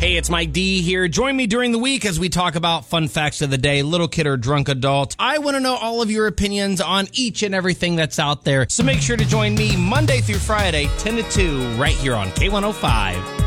Hey, it's Mike D here. Join me during the week as we talk about fun facts of the day, little kid or drunk adult. I want to know all of your opinions on each and everything that's out there. So make sure to join me Monday through Friday, 10 to 2, right here on K105.